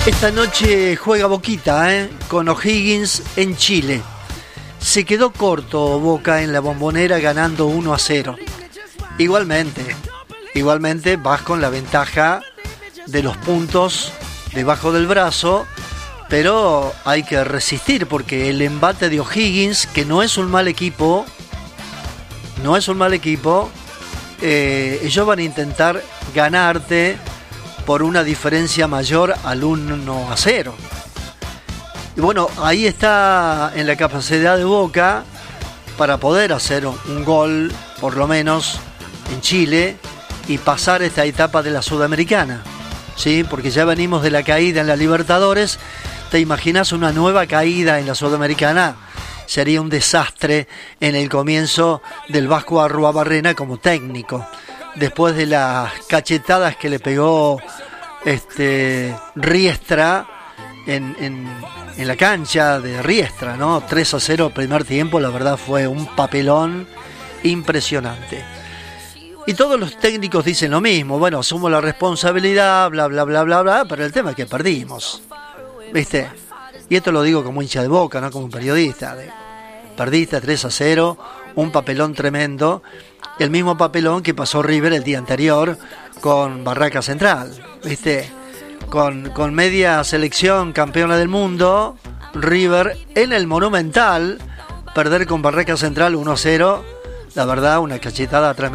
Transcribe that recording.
Esta noche juega Boquita, con O'Higgins en Chile. Se quedó corto Boca en la Bombonera ganando 1-0. Igualmente vas con la ventaja de los puntos debajo del brazo, pero hay que resistir porque el embate de O'Higgins, que no es un mal equipo, ellos van a intentar ganarte por una diferencia mayor al 1-0. Y bueno, ahí está en la capacidad de Boca para poder hacer un gol, por lo menos, en Chile y pasar esta etapa de la Sudamericana, ¿sí? Porque ya venimos de la caída en la Libertadores. ¿Te imaginas una nueva caída en la Sudamericana? Sería un desastre en el comienzo del Vasco Arruabarrena como técnico. Después de las cachetadas que le pegó Riestra en la cancha de Riestra, ¿no? 3-0 primer tiempo, la verdad fue un papelón impresionante. Y todos los técnicos dicen lo mismo, bueno, asumo la responsabilidad, bla, bla, bla, bla, bla, pero el tema es que perdimos, ¿viste? Y esto lo digo como hincha de Boca, no como un periodista. Perdiste 3-0, un papelón tremendo, el mismo papelón que pasó River el día anterior con Barraca Central, ¿viste? Con media selección campeona del mundo, River en el Monumental, perder con Barraca Central 1-0, la verdad una cachetada tremenda.